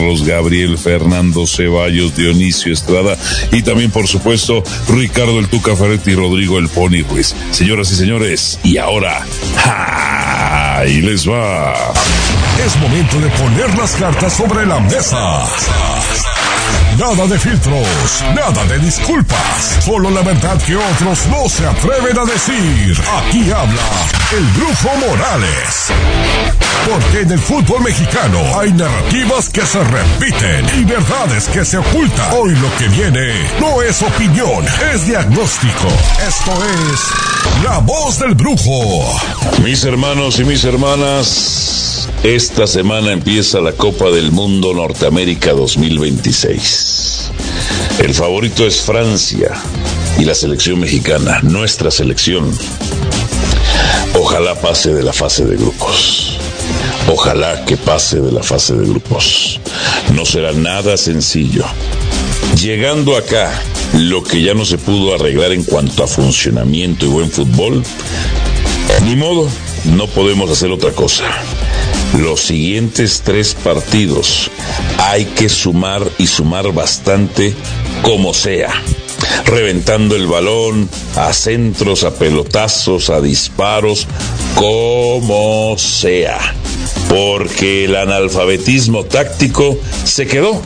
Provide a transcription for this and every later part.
Carlos, Gabriel, Fernando Ceballos, Dionisio Estrada y también, por supuesto, Ricardo el Tuca Ferretti y Rodrigo el Pony Ruiz. Señoras y señores, y ahora, ahí les va. Es momento de poner las cartas sobre la mesa. Nada de filtros, nada de disculpas, solo la verdad que otros no se atreven a decir. Aquí habla el Brujo Morales. Porque en el fútbol mexicano hay narrativas que se repiten y verdades que se ocultan. Hoy lo que viene no es opinión, es diagnóstico. Esto es La Voz del Brujo. Mis hermanos y mis hermanas, esta semana empieza la Copa del Mundo Norteamérica 2026. El favorito es Francia y la selección mexicana, nuestra selección. Ojalá pase de la fase de grupos. Ojalá que pase de la fase de grupos. No será nada sencillo. Llegando acá, lo que ya no se pudo arreglar en cuanto a funcionamiento y buen fútbol, ni modo, no podemos hacer otra cosa. Los siguientes 3 partidos hay que sumar y sumar bastante como sea, reventando el balón, a centros, a pelotazos, a disparos, como sea, porque el analfabetismo táctico se quedó.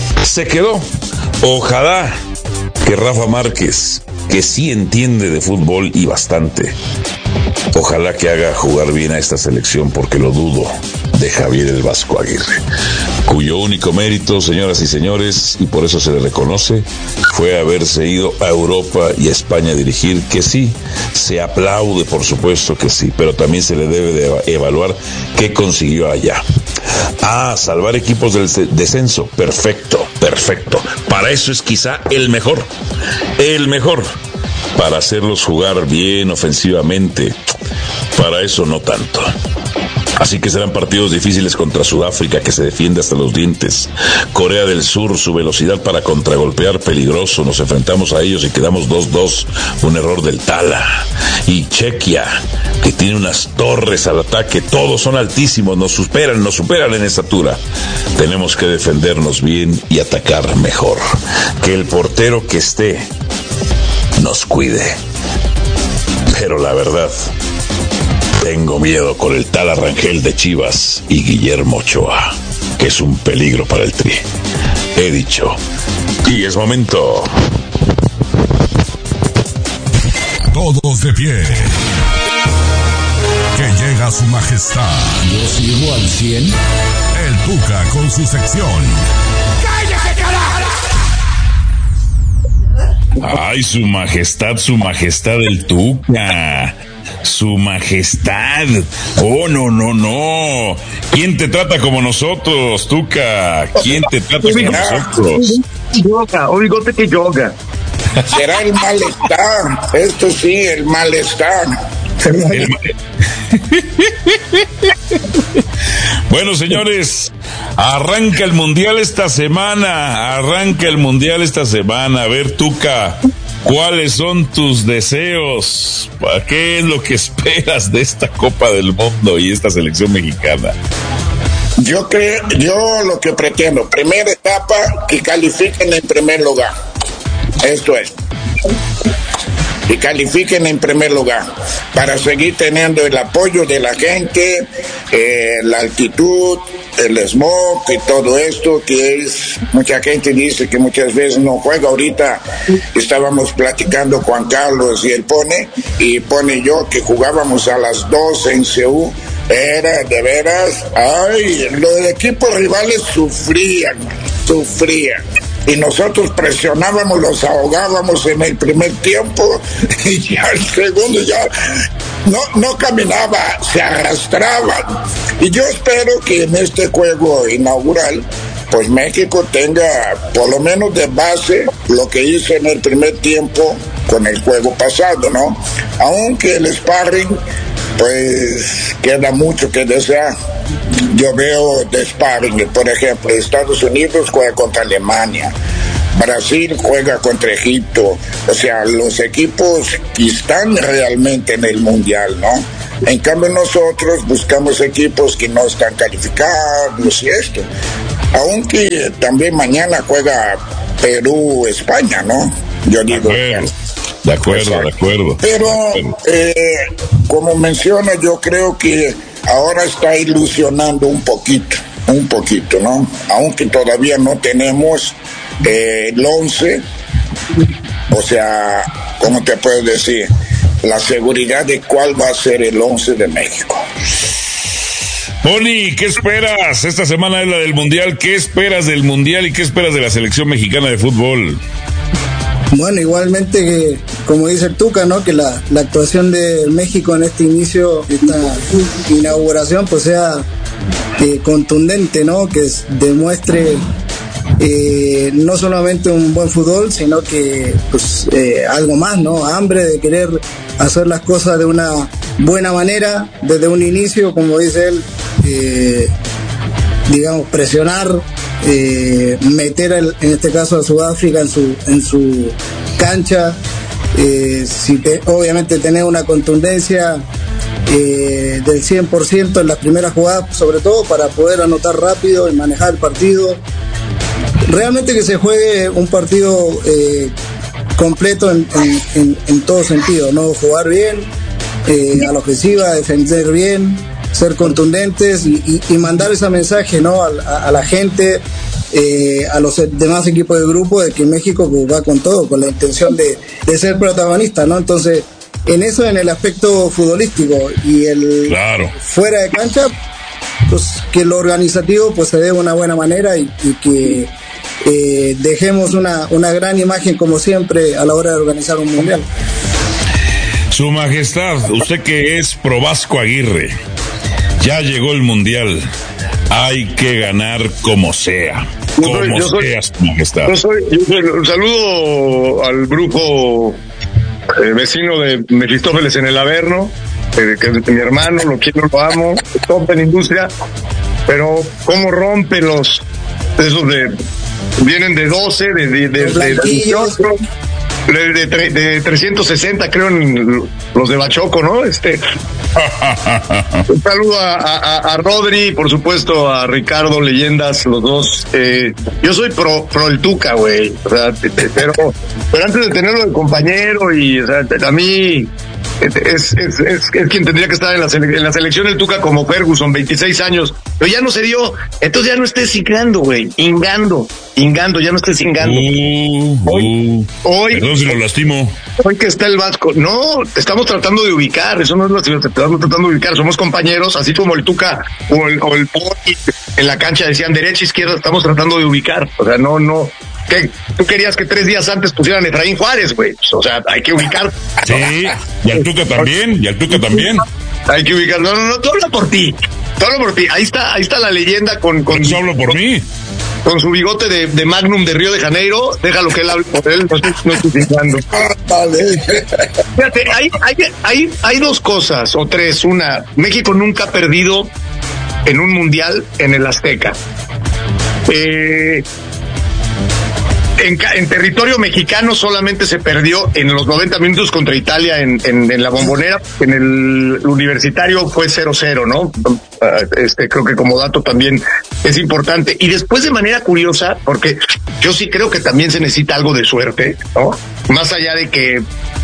Ojalá que Rafa Márquez, que sí entiende de fútbol y bastante, ojalá que haga jugar bien a esta selección, porque lo dudo, de Javier el Vasco Aguirre, cuyo único mérito, señoras y señores, y por eso se le reconoce, fue haberse ido a Europa y a España a dirigir, que sí, se aplaude, por supuesto que sí, pero también se le debe de evaluar qué consiguió allá. Salvar equipos del descenso, perfecto. Para eso es quizá el mejor. Para hacerlos jugar bien ofensivamente, para eso no tanto. Así que serán partidos difíciles contra Sudáfrica, que se defiende hasta los dientes. Corea del Sur, su velocidad para contragolpear, peligroso. Nos enfrentamos a ellos y quedamos 2-2. Un error del Tala. Y Chequia, que tiene unas torres al ataque. Todos son altísimos. Nos superan en estatura. Tenemos que defendernos bien y atacar mejor. Que el portero que esté nos cuide. Pero la verdad, tengo miedo con el Tala Rangel de Chivas y Guillermo Ochoa, que es un peligro para el Tri. He dicho, y es momento. Todos de pie. Que llega su majestad. Yo sigo al 100. El Tuca con su sección. ¡Cállate, carajo! Ay, su majestad el Tuca. Su majestad. Oh, no. ¿Quién te trata como nosotros, Tuca? ¿Quién te trata como nosotros? Yoga, o bigote que yoga. Será el malestar. Esto sí, el malestar. Bueno, señores, arranca el mundial esta semana. A ver, Tuca, ¿cuáles son tus deseos? ¿Qué es lo que esperas de esta Copa del Mundo y esta selección mexicana? Yo lo que pretendo, primera etapa, que califiquen en primer lugar. Esto es. Que califiquen en primer lugar para seguir teniendo el apoyo de la gente, la altitud, el smog y todo esto, que es, mucha gente dice que muchas veces no juega. Ahorita estábamos platicando Juan Carlos y él pone yo que jugábamos a las 12 en Seúl. Era de veras, los equipos rivales sufrían. Y nosotros presionábamos, los ahogábamos en el primer tiempo, y ya el segundo ya no caminaba, se arrastraban. Y yo espero que en este juego inaugural, pues México tenga por lo menos de base lo que hizo en el primer tiempo con el juego pasado, ¿no? Aunque el sparring, pues queda mucho que desear. Yo veo de sparring, por ejemplo, Estados Unidos juega contra Alemania, Brasil juega contra Egipto, o sea, los equipos que están realmente en el mundial, ¿no? En cambio nosotros buscamos equipos que no están calificados y esto. Aunque también mañana juega Perú-España, ¿no? Yo digo. De acuerdo. Pero, como menciono, yo creo que ahora está ilusionando un poquito, ¿no? Aunque todavía no tenemos el 11, o sea, ¿cómo te puedo decir? La seguridad de cuál va a ser el 11 de México. Boni, ¿qué esperas? Esta semana es la del Mundial. ¿Qué esperas del Mundial y qué esperas de la selección mexicana de fútbol? Bueno, igualmente, como dice el Tuca, ¿no? Que la actuación de México en este inicio, esta inauguración, pues sea contundente, ¿no? Que demuestre no solamente un buen fútbol, sino que pues algo más, ¿no? Hambre de querer hacer las cosas de una buena manera desde un inicio, como dice él, digamos, presionar, meter en este caso a Sudáfrica en su cancha, obviamente tener una contundencia del 100% en las primeras jugadas, sobre todo para poder anotar rápido y manejar el partido. Realmente que se juegue un partido completo en todo sentido, ¿no? Jugar bien, a la ofensiva, defender bien, ser contundentes y mandar ese mensaje, ¿no? a la gente, a los demás equipos de grupo, de que México pues, va con todo, con la intención de ser protagonista, ¿no? Entonces, en el aspecto futbolístico y fuera de cancha, pues que lo organizativo pues se dé de una buena manera y que dejemos una gran imagen como siempre a la hora de organizar un mundial. Su Majestad, usted que es pro Vasco Aguirre, ya llegó el Mundial, hay que ganar como sea. Su Majestad. Un saludo al grupo vecino de Mefistófeles en el Averno, que es mi hermano, lo quiero, lo amo, top en industria, pero cómo rompe esos vienen de 12, de 18, de 360 creo en los de Bachoco, ¿no? Un saludo a Rodri, por supuesto a Ricardo, leyendas los dos. Yo soy pro el Tuca, güey, o sea, pero antes de tenerlo de compañero y o sea, a mí es quien tendría que estar en la selección el Tuca, como Ferguson, 26 años, pero ya no se dio, entonces ya no estés ingando, güey, ingando, ya no estés ingando. Hoy perdón si lo lastimo. Hoy que está el Vasco, no, te estamos tratando de ubicar, eso no es lo que te estamos tratando de ubicar, somos compañeros, así como el Tuca o el Poli en la cancha decían derecha, izquierda, estamos tratando de ubicar, o sea, no. ¿Qué? Tú querías que 3 días antes pusieran Efraín Juárez, güey. O sea, hay que ubicar. Sí, y al Tuca también. Hay que ubicar. No, tú habla por ti. Ahí está la leyenda con yo hablo por mí. Con su bigote de Magnum de Río de Janeiro. Déjalo que él hable por él. No estoy fijando. Fíjate, hay 2 cosas, o 3. Una, México nunca ha perdido en un mundial en el Azteca. En territorio mexicano solamente se perdió en los 90 minutos contra Italia en la Bombonera. En el Universitario fue 0-0, ¿no? Creo que como dato también es importante. Y después, de manera curiosa, porque yo sí creo que también se necesita algo de suerte, ¿no? Más allá de que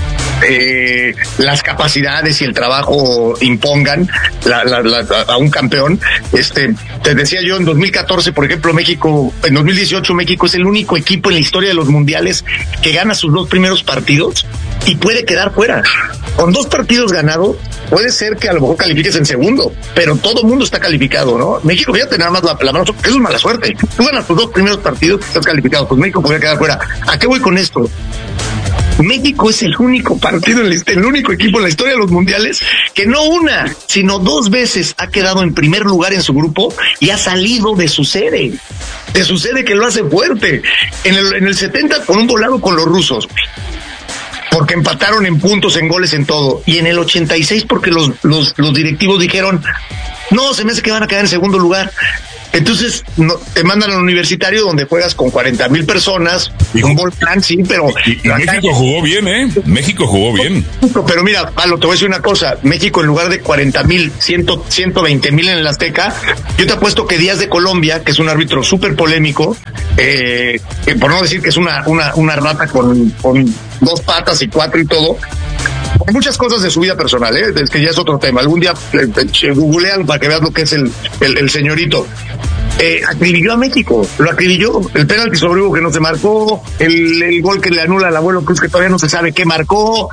las capacidades y el trabajo impongan a un campeón. Te decía yo, en 2014, por ejemplo, en 2018 México es el único equipo en la historia de los mundiales que gana sus 2 primeros partidos y puede quedar fuera. Con 2 partidos ganados, puede ser que a lo mejor califiques en segundo, pero todo el mundo está calificado, ¿no? México, fíjate nada más la mano, eso es mala suerte. Tú ganas tus 2 primeros partidos, estás calificado, pues México podría quedar fuera. ¿A qué voy con esto? México es el único partido, el único equipo en la historia de los mundiales que no una, sino 2 veces ha quedado en primer lugar en su grupo y ha salido de su sede que lo hace fuerte. En el 70 con un volado con los rusos, porque empataron en puntos, en goles, en todo, y en el 86 porque los directivos dijeron, no, se me hace que van a quedar en segundo lugar. Entonces te mandan al Universitario, donde juegas con 40,000 personas, un volcán, sí, pero... Y México jugó bien, México jugó bien. Pero mira, Pablo, te voy a decir una cosa. México, en lugar de 40,000, 120,000 en el Azteca, yo te apuesto que Díaz de Colombia, que es un árbitro súper polémico, por no decir que es una rata con 2 patas y 4 y todo, con muchas cosas de su vida personal, es que ya es otro tema. Algún día googlean para que veas lo que es el señorito. Acribilló a México, lo acribilló. El penalti sobre Hugo que no se marcó, el gol que le anula al Abuelo Cruz que todavía no se sabe qué marcó,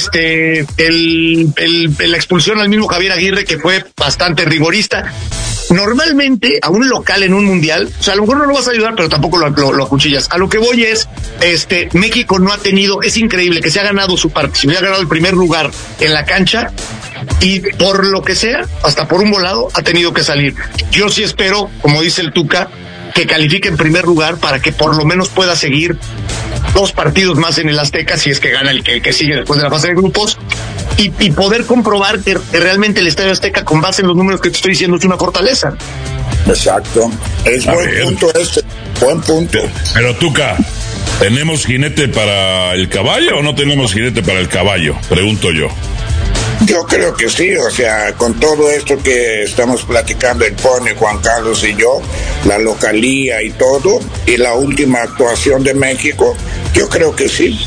la expulsión al mismo Javier Aguirre, que fue bastante rigorista. Normalmente, a un local en un mundial, o sea, a lo mejor no lo vas a ayudar, pero tampoco lo acuchillas. A lo que voy es, México no ha tenido, es increíble que se ha ganado su participación, ha ganado el primer lugar en la cancha, y por lo que sea, hasta por un volado, ha tenido que salir. Yo sí espero, como dice el Tuca, que califique en primer lugar para que por lo menos pueda seguir 2 partidos más en el Azteca, si es que gana el que sigue después de la fase de grupos, y poder comprobar que realmente el Estadio Azteca, con base en los números que te estoy diciendo, es una fortaleza. Exacto. Es buen punto. Pero Tuca, ¿tenemos jinete para el caballo o no tenemos jinete para el caballo? Pregunto yo. Yo creo que sí, o sea, con todo esto que estamos platicando el Pony, Juan Carlos y yo, la localía y todo, y la última actuación de México, yo creo que sí.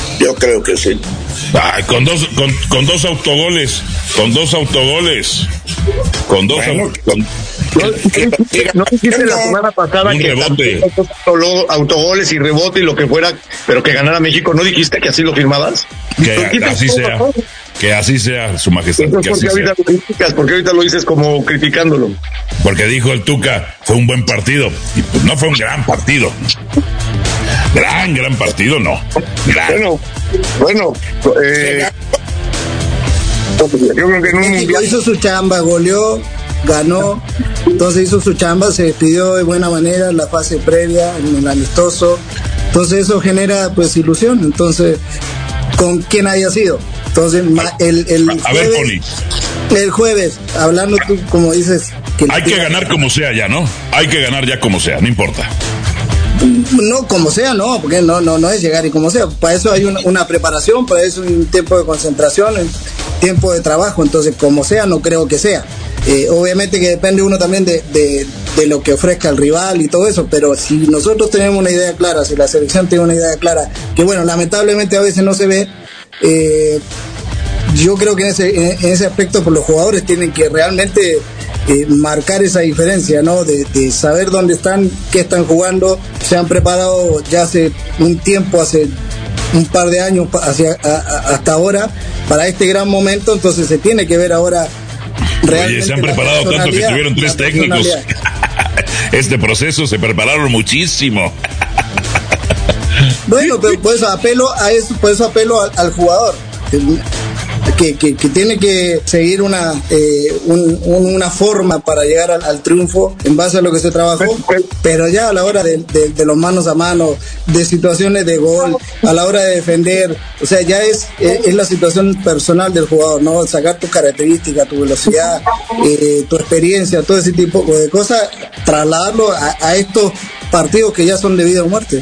Ay, con dos autogoles. No dijiste la semana pasada un que rebote, autogoles y rebote y lo que fuera, pero que ganara México. ¿No dijiste que así lo firmabas? Que así sea, su majestad. Entonces, ¿por qué ahorita lo criticas? ¿Por qué ahorita lo dices como criticándolo? Porque dijo el Tuca, fue un buen partido. Y pues no fue un gran partido. Gran partido, no. Bueno, yo creo que en un mundial hizo su chamba, goleó, ganó, entonces hizo su chamba, se despidió de buena manera en la fase previa, en el amistoso, entonces eso genera pues ilusión, entonces con quien haya sido. Entonces el jueves, hablando tú como dices que hay que ganar como sea ya, ¿no? Hay que ganar ya como sea, no importa. No, como sea, no, porque no es llegar y como sea. Para eso hay una preparación, para eso hay un tiempo de concentración, un tiempo de trabajo. Entonces, como sea, no creo que sea. Obviamente que depende uno también de lo que ofrezca el rival y todo eso, pero si nosotros tenemos una idea clara, si la selección tiene una idea clara, que bueno, lamentablemente a veces no se ve, yo creo que en ese aspecto pues, los jugadores tienen que realmente marcar esa diferencia, ¿no? De saber dónde están, qué están jugando. Se han preparado ya hace un tiempo, hace un par de años hasta ahora para este gran momento, entonces se tiene que ver ahora realmente. Oye, se han preparado tanto que tuvieron 3 técnicos. Este proceso se prepararon muchísimo. Bueno, pero por eso apelo al jugador. Que tiene que seguir una forma para llegar al triunfo en base a lo que se trabajó, pero ya a la hora de los manos a mano, de situaciones de gol, a la hora de defender, o sea, ya es la situación personal del jugador, ¿no? Sacar tus características, tu velocidad, tu experiencia, todo ese tipo de cosas, trasladarlo a estos partidos que ya son de vida o muerte.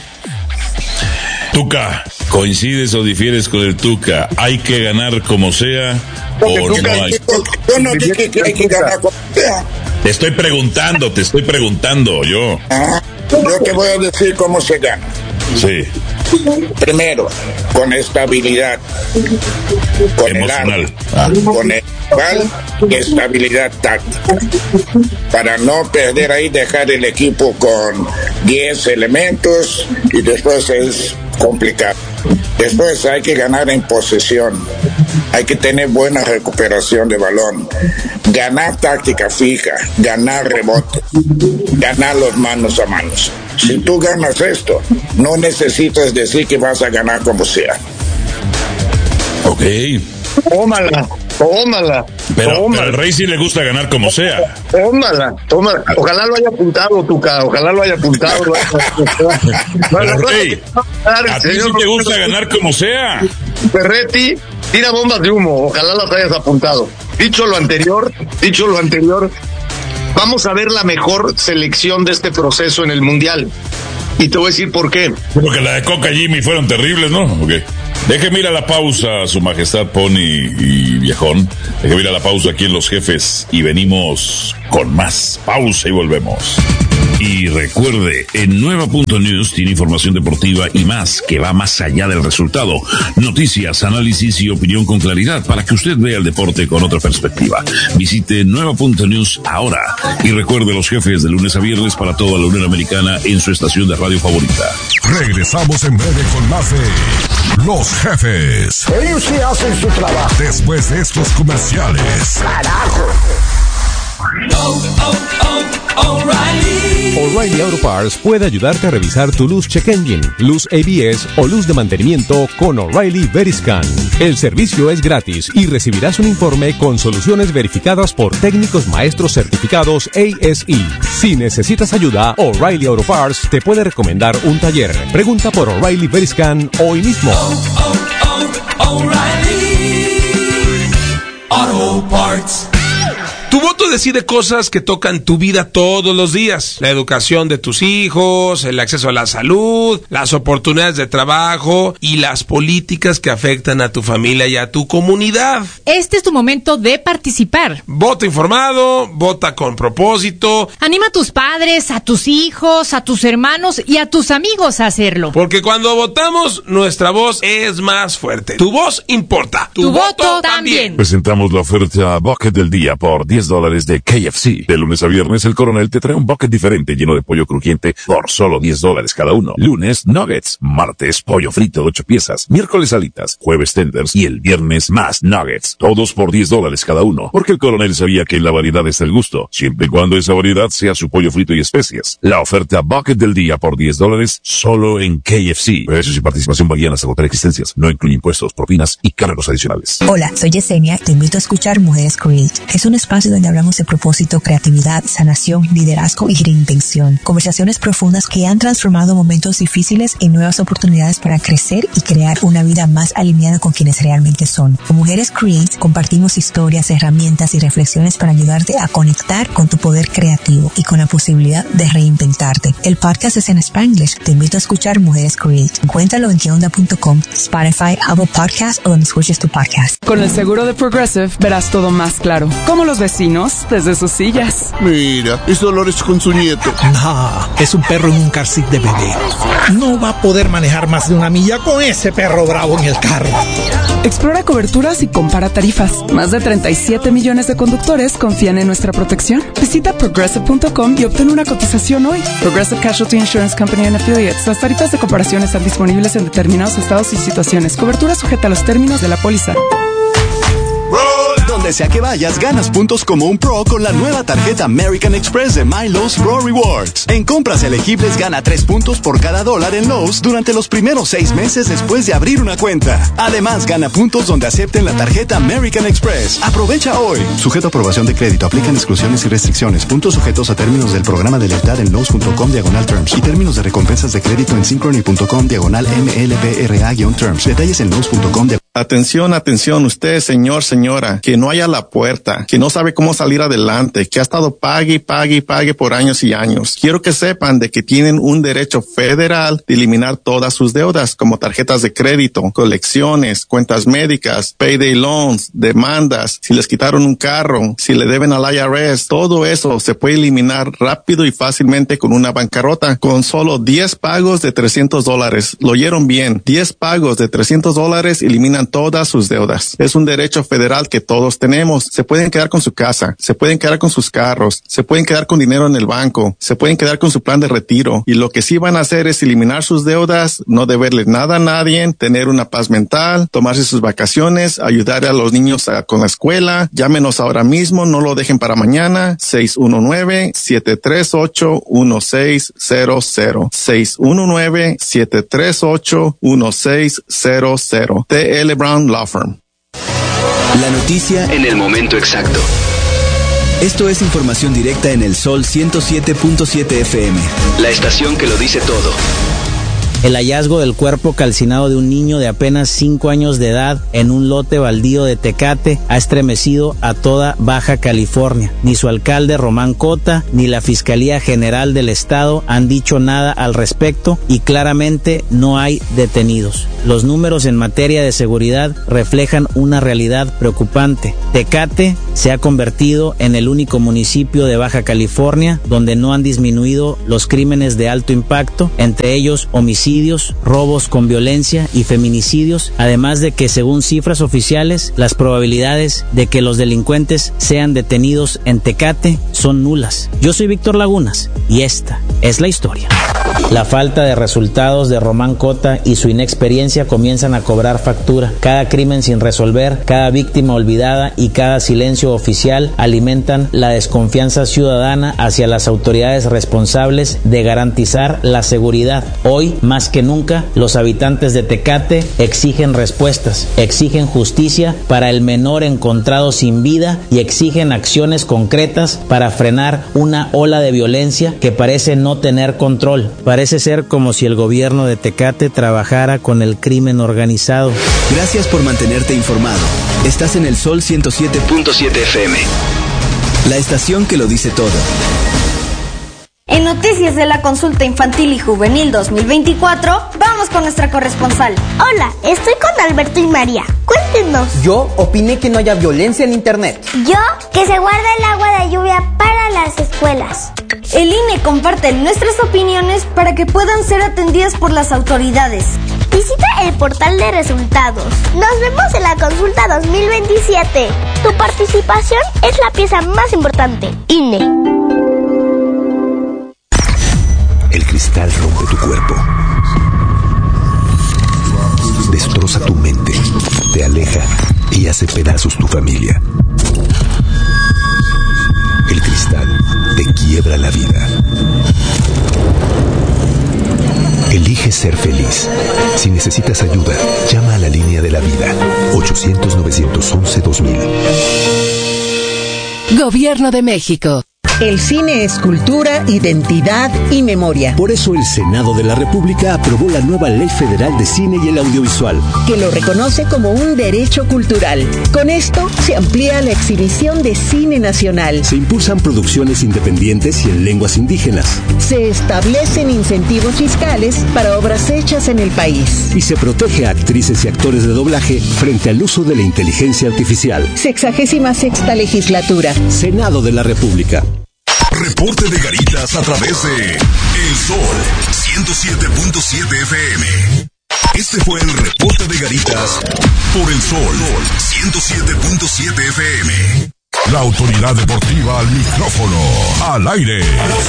Tuca, ¿coincides o difieres con el Tuca? ¿Hay que ganar como sea o no hay? Yo no dije que hay que ganar como sea. Te estoy preguntando yo. Yo te voy a decir cómo se gana. Sí. Primero, con estabilidad. Con emocional. Con estabilidad táctica. Para no perder ahí, dejar el equipo con 10 elementos y después es complicado. Después hay que ganar en posesión, hay que tener buena recuperación de balón, ganar táctica fija, ganar rebote, ganar los manos a manos. Si tú ganas esto, no necesitas decir que vas a ganar como sea. Ok. Tómala. Pero al Rey sí le gusta ganar como sea. Tómala. Ojalá lo haya apuntado, Tuca. Ojalá lo haya apuntado. Pero Rey, ¿a ti sí te gusta ganar como sea? Ferretti, tira bombas de humo. Ojalá las hayas apuntado. Dicho lo anterior, vamos a ver la mejor selección de este proceso en el Mundial. Y te voy a decir por qué. Porque la de Coca y Jimmy fueron terribles, ¿no? Okay. Déjeme ir a la pausa, Su Majestad Pony y Viejón. Déjeme ir a la pausa aquí en Los Jefes y venimos con más. Pausa y volvemos. Y recuerde, en Nueva.News tiene información deportiva y más, que va más allá del resultado. Noticias, análisis y opinión con claridad para que usted vea el deporte con otra perspectiva. Visite Nueva.News ahora. Y recuerde, Los Jefes de lunes a viernes para toda la Unión Americana en su estación de radio favorita. Regresamos en breve con más de Los Jefes. Ellos sí hacen su trabajo. Después de estos comerciales. Carajo. O'Reilly Auto Parts puede ayudarte a revisar tu luz check engine, luz ABS o luz de mantenimiento con O'Reilly Veriscan. El servicio es gratis y recibirás un informe con soluciones verificadas por técnicos maestros certificados ASE. Si necesitas ayuda, O'Reilly Auto Parts te puede recomendar un taller. Pregunta por O'Reilly Veriscan hoy mismo. O'Reilly Auto Parts. Tu voto decide cosas que tocan tu vida todos los días. La educación de tus hijos, el acceso a la salud, las oportunidades de trabajo y las políticas que afectan a tu familia y a tu comunidad. Este es tu momento de participar. Vota informado, vota con propósito. Anima a tus padres, a tus hijos, a tus hermanos y a tus amigos a hacerlo. Porque cuando votamos, nuestra voz es más fuerte. Tu voz importa. Tu voto también. Presentamos la oferta Bucket del día por $10 de KFC. De lunes a viernes, el Coronel te trae un bucket diferente lleno de pollo crujiente por solo $10 cada uno. Lunes, nuggets. Martes, pollo frito 8 piezas. Miércoles, alitas. Jueves, tenders. Y el viernes, más nuggets. Todos por $10 cada uno. Porque el Coronel sabía que en la variedad está el gusto, siempre y cuando esa variedad sea su pollo frito y especias. La oferta Bucket del día por $10 solo en KFC. Precios y participación varían hasta agotar existencias. No incluye impuestos, propinas y cargos adicionales. Hola, soy Yesenia. Te invito a escuchar Mujeres Create. Es un espacio donde hablamos de propósito, creatividad, sanación, liderazgo y reinvención. Conversaciones profundas que han transformado momentos difíciles en nuevas oportunidades para crecer y crear una vida más alineada con quienes realmente son. Con Mujeres Create compartimos historias, herramientas y reflexiones para ayudarte a conectar con tu poder creativo y con la posibilidad de reinventarte. El podcast es en Spanglish. Te invito a escuchar Mujeres Create. Encuéntralo en queonda.com, Spotify, Apple Podcasts o donde escuches tu podcast. Con el seguro de Progressive verás todo más claro. Como los vecinos desde sus sillas. Mira, es Dolores con su nieto. No, es un perro en un car seat de bebé. No va a poder manejar más de 1 milla con ese perro bravo en el carro. Explora coberturas y compara tarifas. Más de 37 millones de conductores confían en nuestra protección. Visita Progressive.com y obtén una cotización hoy. Progressive Casualty Insurance Company and Affiliates. Las tarifas de comparación están disponibles en determinados estados y situaciones. Cobertura sujeta a los términos de la póliza. Donde sea que vayas, ganas puntos como un pro con la nueva tarjeta American Express de My Lowe's Pro Rewards. En compras elegibles, gana 3 puntos por cada $1 en Lowe's durante los primeros 6 meses después de abrir una cuenta. Además, gana puntos donde acepten la tarjeta American Express. Aprovecha hoy. Sujeto a aprobación de crédito. Aplican exclusiones y restricciones. Puntos sujetos a términos del programa de lealtad en Lowe's.com/terms y términos de recompensas de crédito en Synchrony.com/MLBRA-terms. Detalles en Lowe's.com. Atención, atención, usted, señor, señora, que no haya la puerta, que no sabe cómo salir adelante, que ha estado pague por años y años. Quiero que sepan de que tienen un derecho federal de eliminar todas sus deudas, como tarjetas de crédito, colecciones, cuentas médicas, payday loans, demandas, si les quitaron un carro, si le deben al IRS, todo eso se puede eliminar rápido y fácilmente con una bancarrota, con solo 10 pagos de $300. Lo oyeron bien, 10 pagos de $300 eliminan todas sus deudas. Es un derecho federal que todos tenemos. Se pueden quedar con su casa, se pueden quedar con sus carros, se pueden quedar con dinero en el banco, se pueden quedar con su plan de retiro. Y lo que sí van a hacer es eliminar sus deudas, no deberle nada a nadie, tener una paz mental, tomarse sus vacaciones, ayudar a los niños con la escuela. Llámenos ahora mismo, no lo dejen para mañana. 619-738-1600. 619-738-1600. TL Brown Law Firm. La noticia en el momento exacto. Esto es información directa en El Sol 107.7 FM. La estación que lo dice todo. El hallazgo del cuerpo calcinado de un niño de apenas 5 años de edad en un lote baldío de Tecate ha estremecido a toda Baja California. Ni su alcalde Román Cota ni la Fiscalía General del Estado han dicho nada al respecto y claramente no hay detenidos. Los números en materia de seguridad reflejan una realidad preocupante. Tecate se ha convertido en el único municipio de Baja California donde no han disminuido los crímenes de alto impacto, entre ellos homicidios, robos con violencia y feminicidios, además de que según cifras oficiales, las probabilidades de que los delincuentes sean detenidos en Tecate son nulas. Yo soy Víctor Lagunas y esta es la historia. La falta de resultados de Román Cota y su inexperiencia comienzan a cobrar factura. Cada crimen sin resolver, cada víctima olvidada y cada silencio oficial alimentan la desconfianza ciudadana hacia las autoridades responsables de garantizar la seguridad. Hoy, más que nunca, los habitantes de Tecate exigen respuestas, exigen justicia para el menor encontrado sin vida y exigen acciones concretas para frenar una ola de violencia que parece no tener control. Parece ser como si el gobierno de Tecate trabajara con el crimen organizado. Gracias por mantenerte informado. Estás en el Sol 107.7 FM. La estación que lo dice todo. En noticias de la consulta infantil y juvenil 2024, vamos con nuestra corresponsal. Hola, estoy con Alberto y María. Cuéntenos. Yo opiné que no haya violencia en internet. Yo, que se guarda el agua de lluvia para las escuelas. El INE comparte nuestras opiniones para que puedan ser atendidas por las autoridades. Visita el portal de resultados. Nos vemos en la consulta 2027. Tu participación es la pieza más importante. INE. El cristal rompe tu cuerpo, destroza tu mente, te aleja y hace pedazos tu familia. El cristal te quiebra la vida. Elige ser feliz. Si necesitas ayuda, llama a la línea de la vida, 800-911-2000. Gobierno de México. El cine es cultura, identidad y memoria. Por eso el Senado de la República aprobó la nueva Ley Federal de Cine y el Audiovisual, que lo reconoce como un derecho cultural. Con esto se amplía la exhibición de cine nacional. Se impulsan producciones independientes y en lenguas indígenas. Se establecen incentivos fiscales para obras hechas en el país. Y se protege a actrices y actores de doblaje frente al uso de la inteligencia artificial. 66ª legislatura. Senado de la República. Reporte de Garitas a través de El Sol 107.7 FM. Este fue el reporte de Garitas por El Sol 107.7 FM. La autoridad deportiva al micrófono, al aire.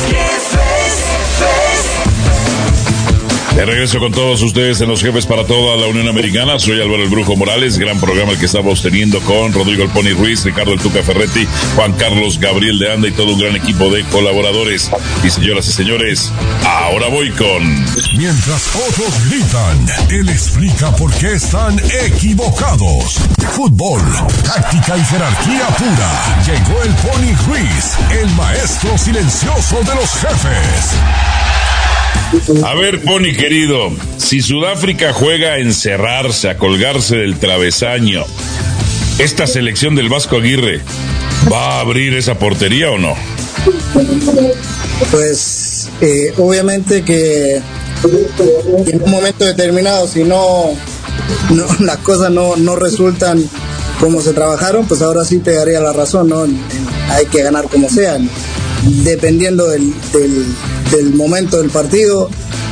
De regreso con todos ustedes en Los Jefes para toda la Unión Americana. Soy Álvaro el Brujo Morales, gran programa el que estamos teniendo con Rodrigo el Pony Ruiz, Ricardo el Tuca Ferretti, Juan Carlos Gabriel de Anda y todo un gran equipo de colaboradores. Y señoras y señores, ahora voy con... Mientras otros gritan, él explica por qué están equivocados. Fútbol, táctica y jerarquía pura. Llegó el Pony Ruiz, el maestro silencioso de los jefes. A ver, Pony querido, si Sudáfrica juega a encerrarse, a colgarse del travesaño, ¿esta selección del Vasco Aguirre va a abrir esa portería o no? Pues obviamente que en un momento determinado, si no las cosas no resultan como se trabajaron, pues ahora sí te daría la razón, ¿no? Hay que ganar como sea, ¿no? Dependiendo del momento del partido,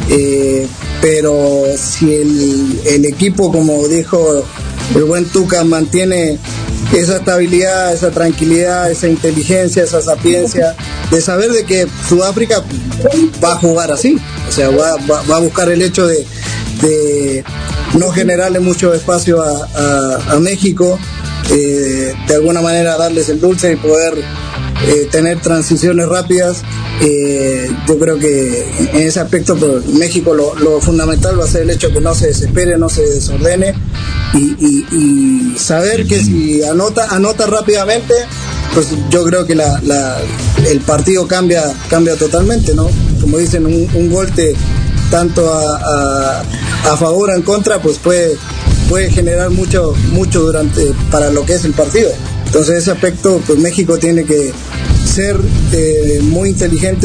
pero si el equipo, como dijo el buen Tuca, mantiene esa estabilidad, esa tranquilidad, esa inteligencia, esa sapiencia de saber de que Sudáfrica va a jugar así, o sea, va a buscar el hecho de no generarle mucho espacio a México, de alguna manera darles el dulce y poder tener transiciones rápidas. Yo creo que en ese aspecto, pues, México lo fundamental va a ser el hecho de que no se desespere, no se desordene y saber que si anota rápidamente, pues yo creo que el partido cambia totalmente, ¿no? Como dicen, un gol te tanto a favor o en contra, pues puede generar mucho para lo que es el partido. Entonces ese aspecto, pues México tiene que ser muy inteligente,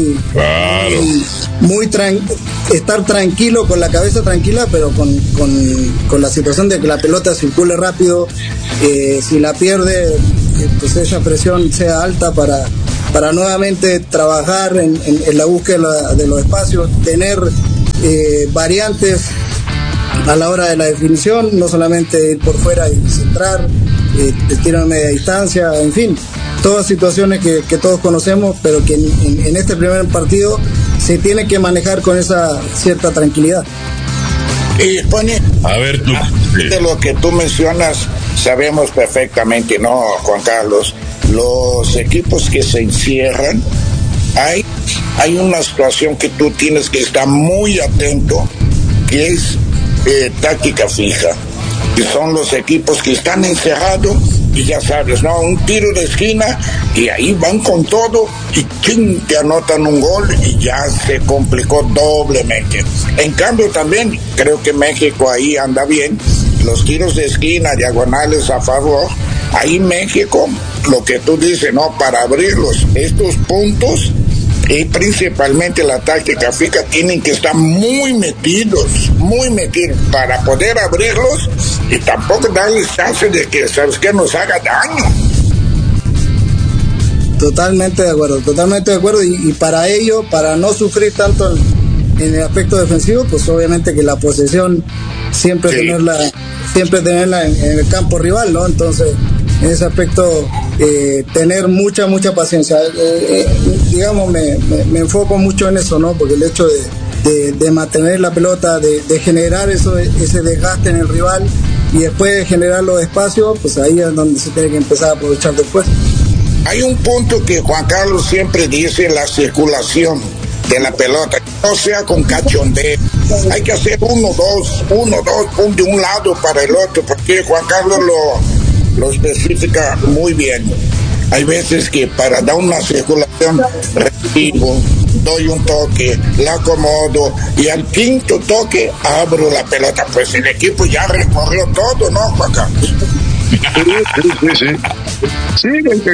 estar tranquilo, con la cabeza tranquila, pero con la situación de que la pelota circule rápido. Si la pierde, pues esa presión sea alta para nuevamente trabajar en la búsqueda de los espacios, tener variantes a la hora de la definición, no solamente ir por fuera y centrar, tiro de media distancia, en fin, todas situaciones que todos conocemos, pero que en este primer partido se tiene que manejar con esa cierta tranquilidad. A ver, tú. De lo que tú mencionas, sabemos perfectamente, ¿no, Juan Carlos? Los equipos que se encierran, hay una situación que tú tienes que estar muy atento, que es táctica fija, que son los equipos que están encerrados y ya sabes, ¿no? Un tiro de esquina y ahí van con todo y ¡ching!, te anotan un gol y ya se complicó doblemente. En cambio también creo que México ahí anda bien, los tiros de esquina, diagonales a favor, ahí México, lo que tú dices, ¿no? Para abrirlos, estos puntos, y principalmente la táctica fija, tienen que estar muy metidos para poder abrirlos y tampoco darles chance de que, ¿sabes qué?, nos haga daño. Totalmente de acuerdo, y para ello, para no sufrir tanto en el aspecto defensivo, pues obviamente que la posesión siempre tenerla en el campo rival, ¿no? Entonces, en ese aspecto, tener mucha paciencia. Digamos, me enfoco mucho en eso, ¿no? Porque el hecho de mantener la pelota, de generar ese desgaste en el rival y después de generar los espacios, pues ahí es donde se tiene que empezar a aprovechar después. Hay un punto que Juan Carlos siempre dice, la circulación de la pelota, no sea con cachondeo. Hay que hacer uno, dos, de un lado para el otro, porque Juan Carlos lo especifica muy bien. Hay veces que para dar una circulación recibo, doy un toque, la acomodo y al quinto toque abro la pelota, pues el equipo ya recorrió todo, ¿no, Juan Carlos? Sí,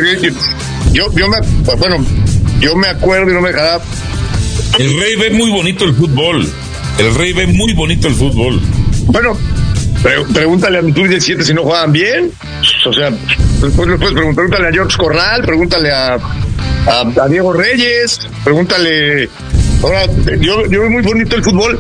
yo me acuerdo y no me dejará. El Rey ve muy bonito el fútbol. Bueno, pregúntale a mi Club del 7 si no juegan bien. O sea, después pregúntale a George Corral, pregúntale a Diego Reyes, pregúntale. Ahora, yo veo muy bonito el fútbol.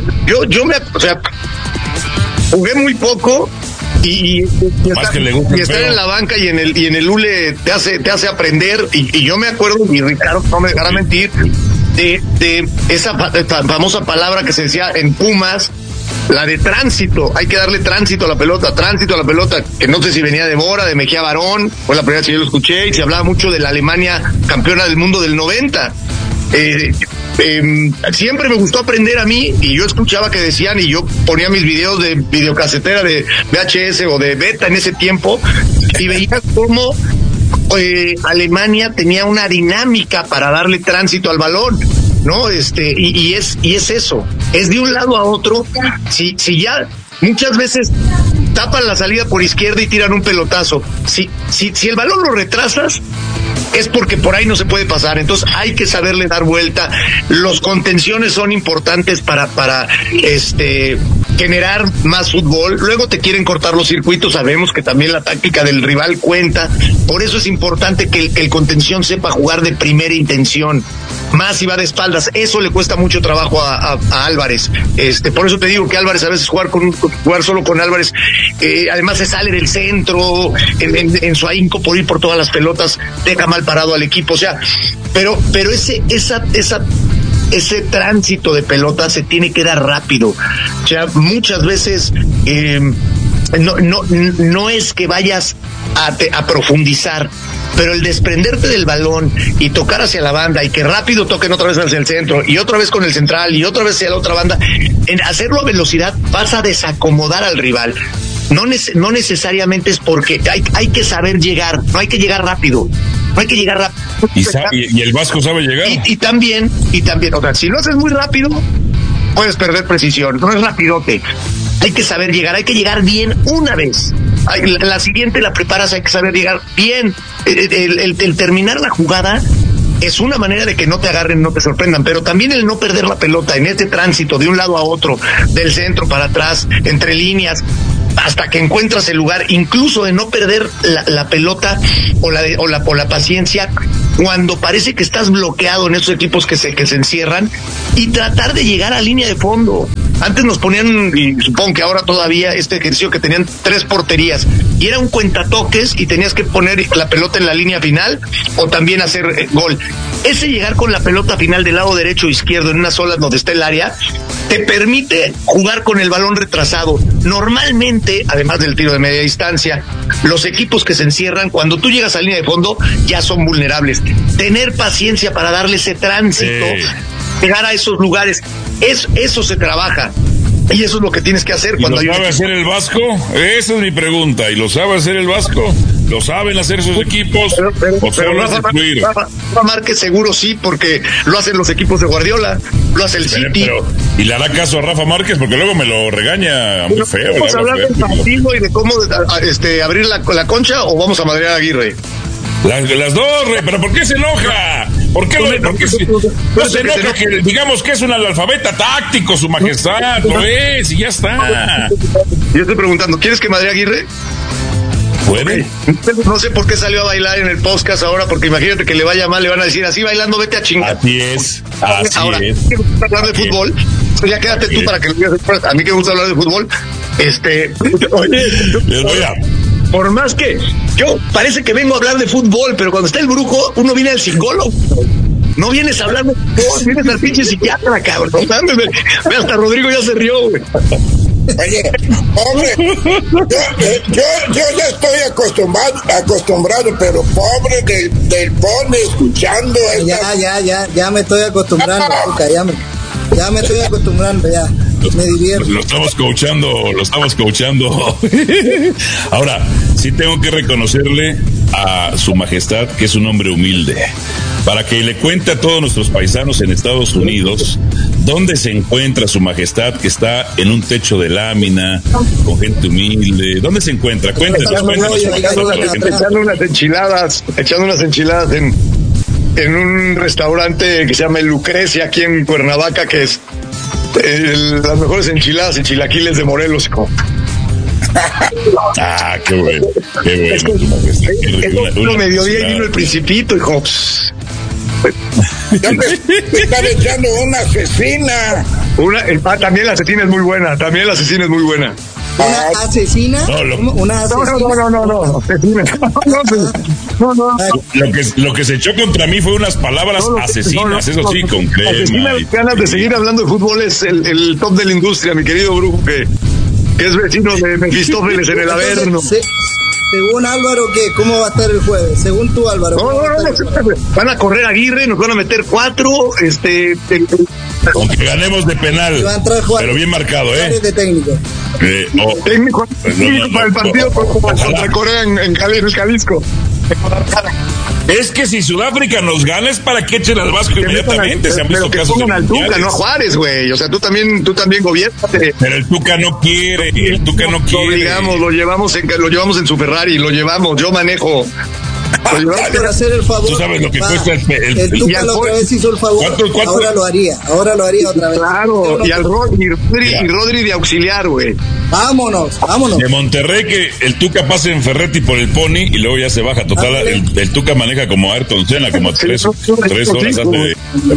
Jugué muy poco. Y estar en la banca y en el ULE te hace aprender, y yo me acuerdo, y Ricardo no me dejará mentir, de esa famosa palabra que se decía en Pumas, la de tránsito. Hay que darle tránsito a la pelota, que no sé si venía de Bora, de Mejía Barón, fue la primera vez que yo lo escuché, y se hablaba mucho de la Alemania campeona del mundo del 90. Siempre me gustó aprender a mí, y yo escuchaba que decían, y yo ponía mis videos de videocasetera de VHS o de beta en ese tiempo, y veía cómo Alemania tenía una dinámica para darle tránsito al balón, ¿no? Y es eso, es de un lado a otro. Si ya muchas veces tapan la salida por izquierda y tiran un pelotazo, si el balón lo retrasas, es porque por ahí no se puede pasar. Entonces hay que saberle dar vuelta. Los contenciones son importantes para generar más fútbol. Luego te quieren cortar los circuitos, sabemos que también la táctica del rival cuenta. Por eso es importante que el contención sepa jugar de primera intención, más si va de espaldas. Eso le cuesta mucho trabajo a Álvarez. Por eso te digo que Álvarez, a veces jugar solo con Álvarez, además se sale del centro, en su ahínco por ir por todas las pelotas, deja mal parado al equipo. O sea, pero ese tránsito de pelota se tiene que dar rápido. O sea, muchas veces no es que vayas a profundizar, pero el desprenderte del balón y tocar hacia la banda, y que rápido toquen otra vez hacia el centro y otra vez con el central y otra vez hacia la otra banda, en hacerlo a velocidad vas a desacomodar al rival. No necesariamente es porque hay que saber llegar, no hay que llegar rápido. Y el Vasco sabe llegar. Y también, o sea, si lo haces muy rápido, puedes perder precisión, no es rapidote. Hay que saber llegar, hay que llegar bien una vez. La siguiente la preparas, hay que saber llegar bien. El terminar la jugada es una manera de que no te agarren, no te sorprendan, pero también el no perder la pelota en este tránsito de un lado a otro, del centro para atrás, entre líneas, hasta que encuentras el lugar, incluso de no perder la pelota o la paciencia cuando parece que estás bloqueado en esos equipos que se encierran, y tratar de llegar a línea de fondo. Antes nos ponían, y supongo que ahora todavía, este ejercicio que tenían 3 porterías, y era un cuentatoques y tenías que poner la pelota en la línea final o también hacer gol. Ese llegar con la pelota final del lado derecho o izquierdo en una sola donde está el área, te permite jugar con el balón retrasado. Normalmente, además del tiro de media distancia, los equipos que se encierran, cuando tú llegas a línea de fondo, ya son vulnerables. Tener paciencia para darle ese tránsito, llegar a esos lugares, eso se trabaja. Y eso es lo que tienes que hacer cuando ¿Y lo sabe hacer el Vasco? Esa es mi pregunta. ¿Y lo sabe hacer el Vasco? ¿Lo saben hacer sus equipos? ¿O solo hace fluir? Rafa Márquez seguro sí, porque lo hacen los equipos de Guardiola, lo hace el City. ¿Y le hará caso a Rafa Márquez? Porque luego me lo regaña muy feo. ¿Vamos a hablar del partido y de cómo abrir la concha, o vamos a madrear a Aguirre? Las dos, Rey, pero ¿por qué se enoja? ¿Por qué no se enoja que digamos que es un analfabeta táctico, su majestad? Lo es, y ya está. Yo estoy preguntando, ¿quieres que madre a Aguirre? ¿Puede? No sé por qué salió a bailar en el podcast ahora, porque imagínate que le vaya mal, le van a decir, así bailando, vete a chingar. Así es. Ahora, ¿quieres hablar de fútbol? Pues ya quédate tú para que lo digas después. A mí que me gusta hablar de fútbol. Por más que yo parece que vengo a hablar de fútbol, pero cuando está el brujo, uno viene al psicólogo. No vienes a hablar de fútbol, vienes al pinche psiquiatra, cabrón. Ve, hasta Rodrigo ya se rió, güey. Oye, pobre, yo ya estoy acostumbrado, pero pobre del Pone escuchando. Ya me estoy acostumbrando, Tuca, ya me estoy acostumbrando, ya. Me divierto. Lo estamos coachando. Ahora, sí tengo que reconocerle a su majestad que es un hombre humilde, para que le cuente a todos nuestros paisanos en Estados Unidos dónde se encuentra su majestad, que está en un techo de lámina, con gente humilde. ¿Dónde se encuentra? Cuéntenos. Echando unas enchiladas en un restaurante que se llama El Lucrecia, aquí en Cuernavaca, que es las mejores enchiladas y chilaquiles de Morelos. Qué bueno. Uno mediodía y vino el Principito, hijo. Yo me estaba echando una asesina. También la asesina es muy buena. ¿Una asesina? ¿Una asesina? No. Lo que se echó contra mí fue unas palabras asesinas, eso sí, con crema. Asesina, ganas de seguir hablando de fútbol es el top de la industria, mi querido brujo, que es vecino de Mefistófeles en el Averno. Según Álvaro, ¿cómo va a estar el jueves? Según tú, Álvaro. No, van a correr a Aguirre, nos van a meter 4, aunque ganemos de penal, pero bien marcado, de técnico. Técnico para el partido contra Corea en Jalisco. Es que si Sudáfrica nos gana es para que echen al Vasco inmediatamente. Se han visto casos de al Tuca, no a Juárez, güey. O sea, tú también gobiérnate. Pero el Tuca no quiere. Lo llevamos en su Ferrari, yo manejo. Para hacer el favor. Tú sabes lo que cuesta el Tuca la otra vez hizo el favor. ¿Cuánto? Ahora lo haría otra vez. Claro, y al Rodri de auxiliar, güey. Vámonos. De Monterrey, que el Tuca pase en Ferretti por el Pony y luego ya se baja. Total, el Tuca maneja como Ayrton Senna, como 3 horas hace.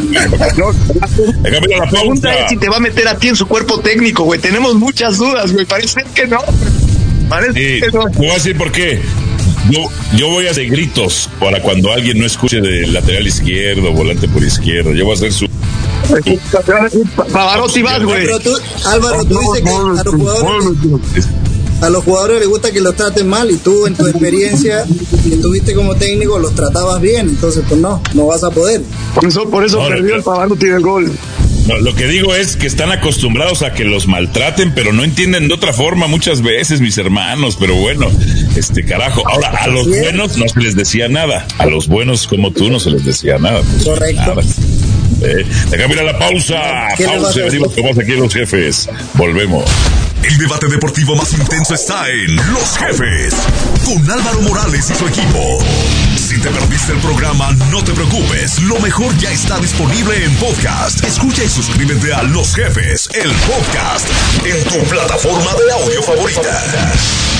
La pregunta es si te va a meter a ti en su cuerpo técnico, güey. Tenemos muchas dudas, güey. Parece que no. Te voy a decir por qué. Yo voy a hacer gritos para cuando alguien no escuche de lateral izquierdo, volante por izquierda. Yo voy a hacer su... Pavarotti vas, güey. Pero tú, Álvaro, tú dices que a los jugadores les gusta que los traten mal, y tú en tu experiencia que tuviste como técnico los tratabas bien, entonces pues no vas a poder. Por eso perdió el Pavarotti del gol. No, lo que digo es que están acostumbrados a que los maltraten, pero no entienden de otra forma muchas veces, mis hermanos. Pero bueno, carajo. Ahora, a los buenos no se les decía nada. A los buenos como tú no se les decía nada. Pues, correcto. Nada. Déjame ir a la pausa. Pausa, venimos con más aquí en Los Jefes. Volvemos. El debate deportivo más intenso está en Los Jefes, con Álvaro Morales y su equipo. Si te perdiste el programa, no te preocupes. Lo mejor ya está disponible en podcast. Escucha y suscríbete a Los Jefes, el podcast, en tu plataforma de audio favorita.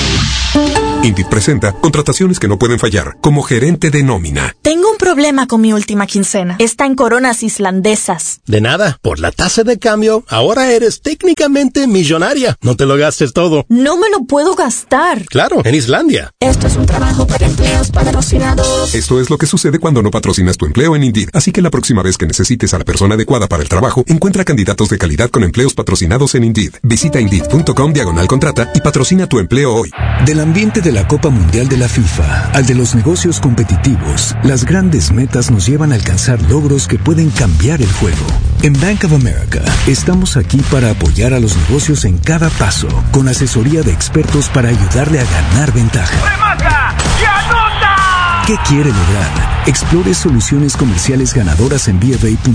Indeed presenta contrataciones que no pueden fallar, como gerente de nómina. Tengo un problema con mi última quincena. Está en coronas islandesas. De nada, por la tasa de cambio, ahora eres técnicamente millonaria. No te lo gastes todo. No me lo puedo gastar. Claro, en Islandia. Esto es un trabajo para empleos patrocinados. Esto es lo que sucede cuando no patrocinas tu empleo en Indeed. Así que la próxima vez que necesites a la persona adecuada para el trabajo, encuentra candidatos de calidad con empleos patrocinados en Indeed. Visita Indeed.com/contrata y patrocina tu empleo hoy. Del ambiente de la Copa Mundial de la FIFA al de los negocios competitivos, las grandes metas nos llevan a alcanzar logros que pueden cambiar el juego. En Bank of America, estamos aquí para apoyar a los negocios en cada paso, con asesoría de expertos para ayudarle a ganar ventaja. ¡Remata! ¡Y anota! ¿Qué quiere lograr? Explore soluciones comerciales ganadoras en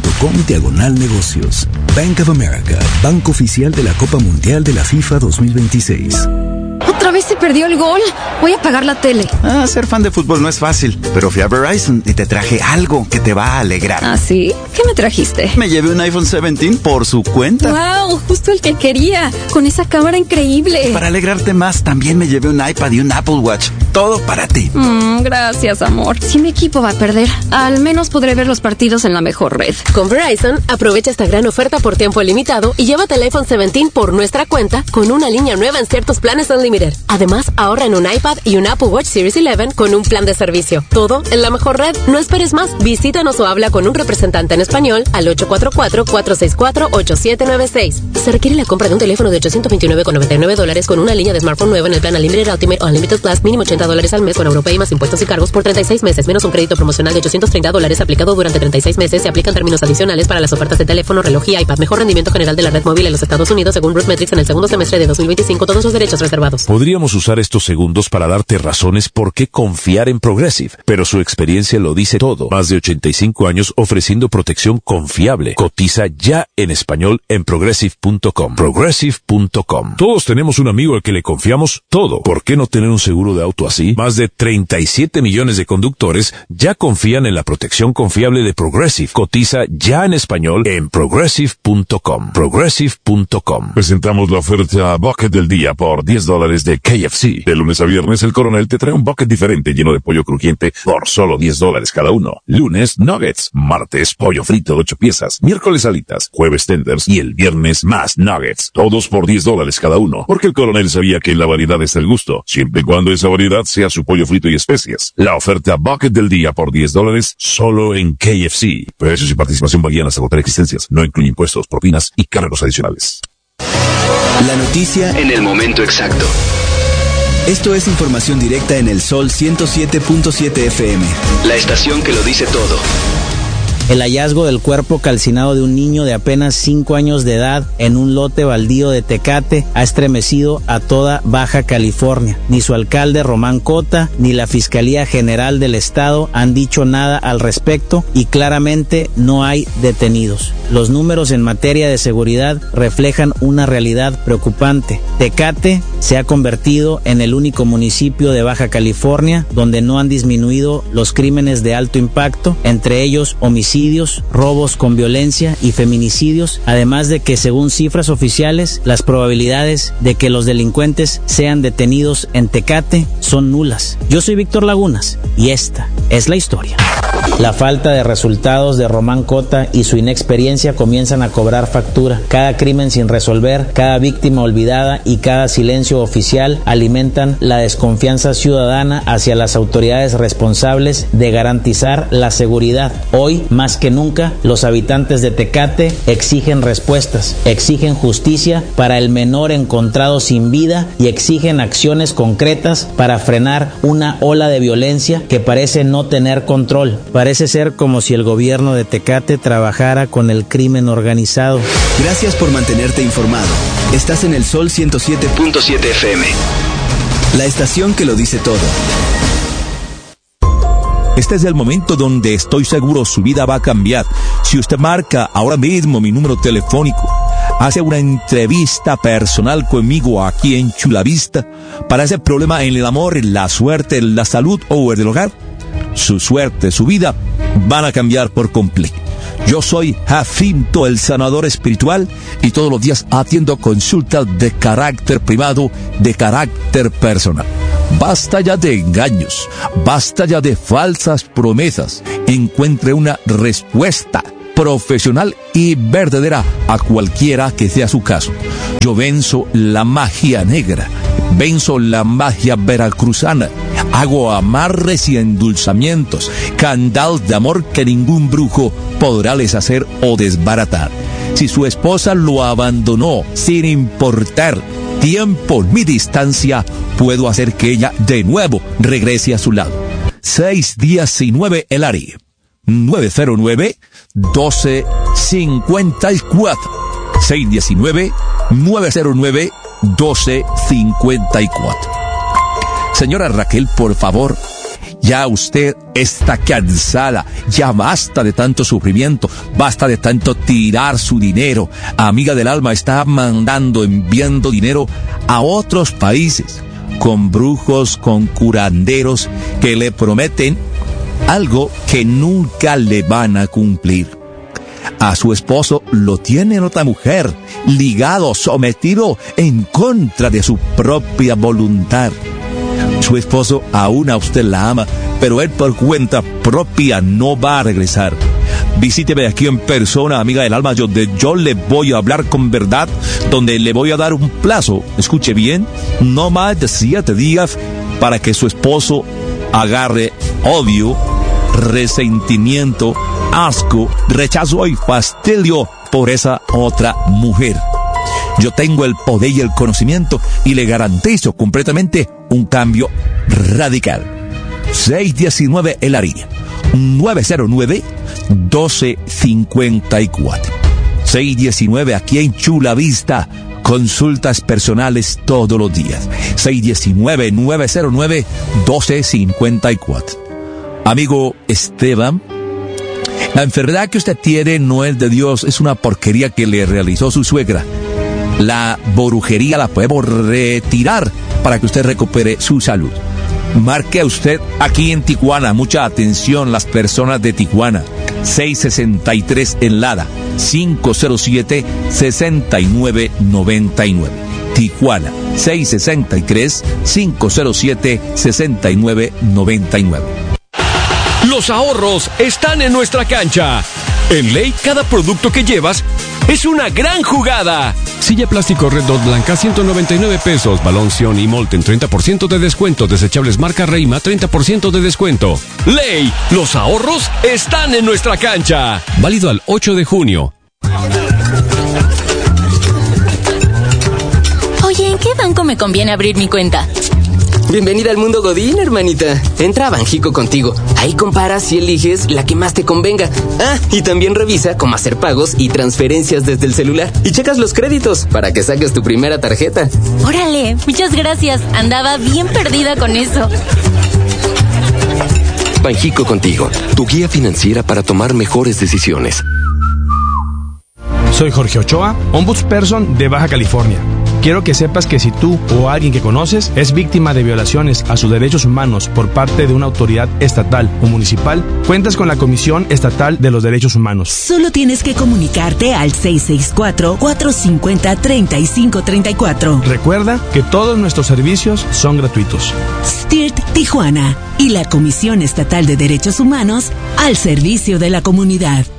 BofA.com/negocios. Bank of America, banco oficial de la Copa Mundial de la FIFA 2026. ¿Otra vez se perdió el gol? Voy a apagar la tele. Ser fan de fútbol no es fácil, pero fui a Verizon y te traje algo que te va a alegrar. ¿Ah, sí? ¿Qué me trajiste? Me llevé un iPhone 17 por su cuenta. ¡Wow! Justo el que quería, con esa cámara increíble. Para alegrarte más, también me llevé un iPad y un Apple Watch. Todo para ti. Gracias, amor. Si mi equipo va a perder, al menos podré ver los partidos en la mejor red. Con Verizon, aprovecha esta gran oferta por tiempo limitado y llévate el iPhone 17 por nuestra cuenta con una línea nueva en ciertos planes Unlimited. Además, ahorra en un iPad y un Apple Watch Series 11 con un plan de servicio. Todo en la mejor red. No esperes más. Visítanos o habla con un representante en español al 844-464-8796. Se requiere la compra de un teléfono de $829,99 con una línea de smartphone nueva en el plan Unlimited Ultimate o Unlimited Plus, mínimo $80 al mes con Europay más impuestos y cargos por 36 meses, menos un crédito promocional de $830 aplicado durante 36 meses. Se aplican términos adicionales para las ofertas de teléfono, reloj y iPad. Mejor rendimiento general de la red móvil en los Estados Unidos según RootMetrics en el segundo semestre de 2025. Todos los derechos reservados. Podríamos usar estos segundos para darte razones por qué confiar en Progressive, pero su experiencia lo dice todo. Más de 85 años ofreciendo protección confiable. Cotiza ya en español en Progressive.com. Progressive.com. Todos tenemos un amigo al que le confiamos todo. ¿Por qué no tener un seguro de auto así? Más de 37 millones de conductores ya confían en la protección confiable de Progressive. Cotiza ya en español en Progressive.com. Progressive.com. Presentamos la oferta Bucket del día por $10 de KFC. De lunes a viernes, el Coronel te trae un bucket diferente lleno de pollo crujiente por solo $10 cada uno. Lunes, nuggets. Martes, pollo frito 8 piezas. Miércoles, alitas. Jueves, tenders. Y el viernes, más nuggets. Todos por $10 cada uno. Porque el Coronel sabía que en la variedad está el gusto, siempre y cuando esa variedad sea su pollo frito y especias. La oferta Bucket del día por $10 solo en KFC. Precios y participación varían hasta agotar existencias. No incluye impuestos, propinas y cargos adicionales. La noticia en el momento exacto. Esto es información directa en el Sol 107.7 FM. La estación que lo dice todo. El hallazgo del cuerpo calcinado de un niño de apenas 5 años de edad en un lote baldío de Tecate ha estremecido a toda Baja California. Ni su alcalde Román Cota ni la Fiscalía General del Estado han dicho nada al respecto y claramente no hay detenidos. Los números en materia de seguridad reflejan una realidad preocupante. Tecate se ha convertido en el único municipio de Baja California donde no han disminuido los crímenes de alto impacto, entre ellos homicidios, robos con violencia y feminicidios, además de que según cifras oficiales, las probabilidades de que los delincuentes sean detenidos en Tecate son nulas. Yo soy Víctor Lagunas y esta es la historia. La falta de resultados de Román Cota y su inexperiencia comienzan a cobrar factura. Cada crimen sin resolver, cada víctima olvidada y cada silencio oficial alimentan la desconfianza ciudadana hacia las autoridades responsables de garantizar la seguridad. Hoy, más que nunca, los habitantes de Tecate exigen respuestas, exigen justicia para el menor encontrado sin vida y exigen acciones concretas para frenar una ola de violencia que parece no tener control. Parece ser como si el gobierno de Tecate trabajara con el crimen organizado. Gracias por mantenerte informado. Estás en el Sol 107.7 FM. La estación que lo dice todo. Este es el momento donde estoy seguro su vida va a cambiar. Si usted marca ahora mismo mi número telefónico, hace una entrevista personal conmigo aquí en Chulavista para ese problema en el amor, la suerte, la salud o el del hogar, su suerte, su vida van a cambiar por completo. Yo soy Jacinto, el sanador espiritual, y todos los días atiendo consultas de carácter privado, de carácter personal. Basta ya de engaños, basta ya de falsas promesas. Encuentre una respuesta profesional y verdadera a cualquiera que sea su caso. Yo venzo la magia negra, venzo la magia veracruzana, hago amarres y endulzamientos, candados de amor que ningún brujo podrá deshacer o desbaratar. Si su esposa lo abandonó, sin importar tiempo ni distancia, puedo hacer que ella de nuevo regrese a su lado. 619 el área. 909-1254. 619-909-1254. Señora Raquel, por favor, ya usted está cansada, ya basta de tanto sufrimiento, basta de tanto tirar su dinero. Amiga del alma, está enviando dinero a otros países, con brujos, con curanderos que le prometen algo que nunca le van a cumplir. A su esposo lo tiene otra mujer, ligado, sometido, en contra de su propia voluntad. Su esposo aún a usted la ama, pero él por cuenta propia no va a regresar. Visíteme aquí en persona, amiga del alma, donde yo le voy a hablar con verdad, donde le voy a dar un plazo, escuche bien, no más de 7 días para que su esposo agarre odio, resentimiento, asco, rechazo y fastidio por esa otra mujer. Yo tengo el poder y el conocimiento y le garantizo completamente un cambio radical. 619 el área. 909-1254. 619 aquí en Chula Vista. Consultas personales todos los días. 619-909-1254. Amigo Esteban, la enfermedad que usted tiene no es de Dios, es una porquería que le realizó su suegra. La brujería la podemos retirar para que usted recupere su salud. Marque a usted aquí en Tijuana, mucha atención las personas de Tijuana, 663 en Lada, 507-6999. Tijuana, 663-507-6999. Los ahorros están en nuestra cancha. En Ley, cada producto que llevas es una gran jugada. Silla plástico Red Dot blanca, 199 pesos. Balón Sion y Molten, 30% de descuento. Desechables marca Reima, 30% de descuento. Ley, los ahorros están en nuestra cancha. Válido al 8 de junio. Oye, ¿en qué banco me conviene abrir mi cuenta? Bienvenida al mundo Godín, hermanita. Entra a Banjico Contigo. Ahí comparas y eliges la que más te convenga. Ah, y también revisa cómo hacer pagos y transferencias desde el celular. Y checas los créditos para que saques tu primera tarjeta. Órale, muchas gracias. Andaba bien perdida con eso. Banjico Contigo, tu guía financiera para tomar mejores decisiones. Soy Jorge Ochoa, ombudsperson de Baja California. Quiero que sepas que si tú o alguien que conoces es víctima de violaciones a sus derechos humanos por parte de una autoridad estatal o municipal, cuentas con la Comisión Estatal de los Derechos Humanos. Solo tienes que comunicarte al 664-450-3534. Recuerda que todos nuestros servicios son gratuitos. STIRT Tijuana y la Comisión Estatal de Derechos Humanos al servicio de la comunidad.